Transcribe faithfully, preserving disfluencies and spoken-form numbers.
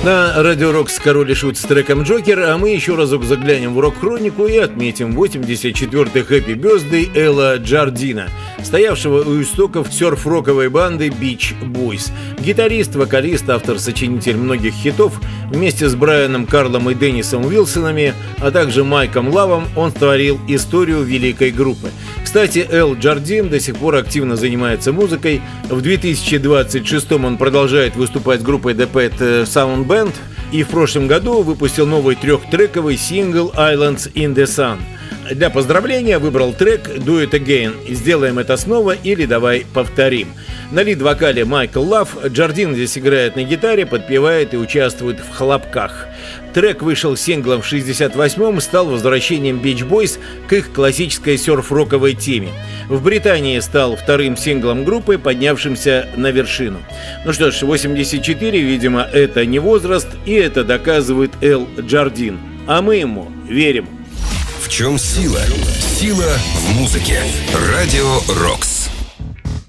На Радио Рокс Король и Шут с треком «Джокер», а мы еще разок заглянем в рок-хронику и отметим восемьдесят четвёртый Happy Birthday Элла Джардина, стоявшего у истоков серф-роковой банды Beach Boys. Гитарист, вокалист, автор-сочинитель многих хитов, вместе с Брайаном Карлом и Деннисом Уилсонами, а также Майком Лавом он творил историю великой группы. Кстати, Эл Джардин до сих пор активно занимается музыкой. В две тысячи двадцать шестом он продолжает выступать с группой The Pet Sound Band и в прошлом году выпустил новый трехтрековый сингл «Islands in the Sun». Для поздравления выбрал трек «Do It Again» – «Сделаем это снова» или «Давай повторим». На лид-вокале Майкл Лав, Джардин здесь играет на гитаре, подпевает и участвует в хлопках. Трек вышел синглом в шестьдесят восьмом, стал возвращением Beach Boys к их классической серф-роковой теме. В Британии стал вторым синглом группы, поднявшимся на вершину. Ну что ж, восемьдесят четыре, видимо, это не возраст, и это доказывает Эл Джардин. А мы ему верим. В чем сила? Сила в музыке. Радио Рокс.